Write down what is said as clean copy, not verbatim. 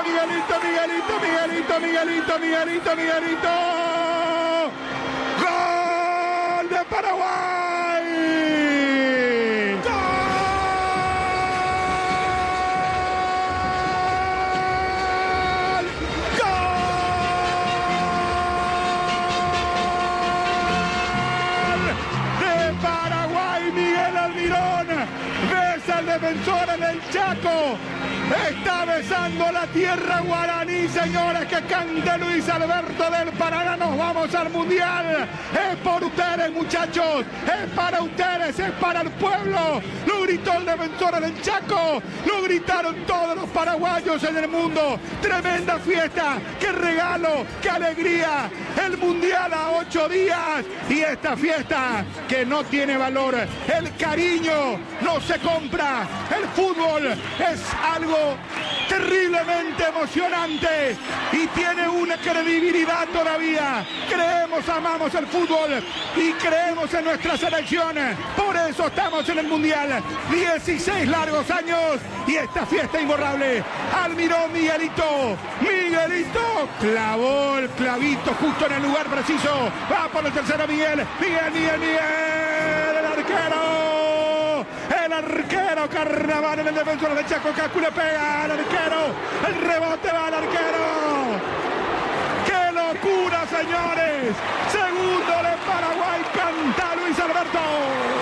Miguelito. ¡Gol de Paraguay! Defensor en el Chaco, está besando la tierra guaraní, señores, que cante Luis Alberto del Paraná. Nos vamos al Mundial, es por ustedes, muchachos, es para ustedes, es para el pueblo. Lo gritó el defensor en el Chaco, lo gritaron todos los paraguayos en el mundo. Tremenda fiesta, qué regalo, qué alegría, el Mundial a 8 días y esta fiesta que no tiene valor, el cariño no se compra. El fútbol es algo terriblemente emocionante y tiene una credibilidad todavía. Creemos, amamos el fútbol y creemos en nuestra selección. Por eso estamos en el Mundial. 16 largos años y esta fiesta imborrable. Almirón Miguelito. Clavó el clavito justo en el lugar preciso. Va por el tercero Miguel. El arquero Carnaval en el defensor de Chaco. Cacu le pega al arquero. El rebote va al arquero. ¡Qué locura, señores! Segundo de Paraguay. Canta Luis Alberto.